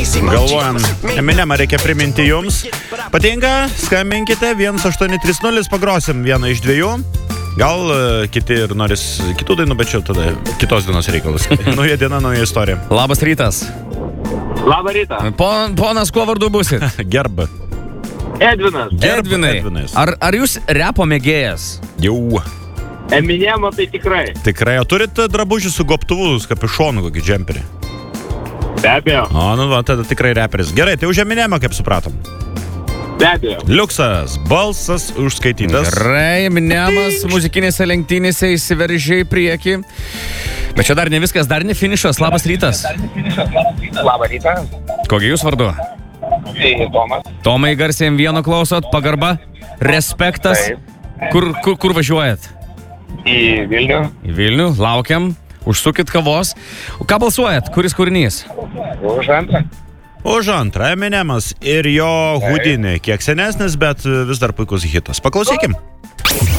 Galvojam, Eminemą reikia priminti jums. Patinka? Skambinkite 1830, pagrosim vieną iš dviejų. Gal kiti ir noris kitų dainų, bet čia tada kitos dienos reikalas. Nauja diena, nauja istorija. Labas rytas. Labą rytą. Ponas, kuo vardu busit? Gerba. Edvinas. Edvinai. Ar jūs repo mėgėjas? Jau. Eminemo tai tikrai. Tikrai. O turit drabužį su gobtuvu, su kapišonu, kokį džemperį? Be abejo. O, nu va, tada tikrai reperis. Gerai, tai už Eminemą, kaip supratom. Be abejo. Liuksas, balsas užskaitytas. Gerai, Eminemas muzikinėse lenktynėse įsiveržė į priekį. Bet čia dar ne viskas, dar ne finišas. Labas rytas. Labą rytą. Kokia jūs vardu? Tai Tomas. Tomai, garsiai M1 klausot, pagarba, respektas. Kur važiuojat? Į Vilnių. Į Vilnių, laukiam, užsukit kavos. Ką balsuojat? Kuris kūrinys? Už antrą. Už antrą Eminemas ir jo Houdini. Kiek senesnis, bet vis dar puikus hitas. Paklausykim.